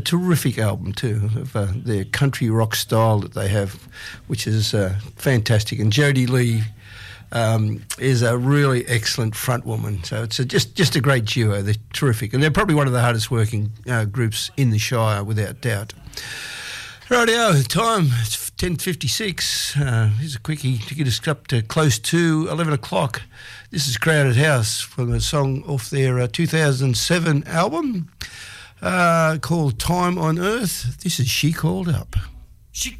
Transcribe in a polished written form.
Terrific album too, of their country rock style that they have, which is fantastic. And Jodie Lee is a really excellent front woman. So it's just a great duo. They're terrific, and they're probably one of the hardest working groups in the Shire, without doubt. Rightio, time, it's 10:56. Here's a quickie to get us up to close to 11 o'clock. This is Crowded House from a song off their 2007 album called Time on Earth. This is She Called Up.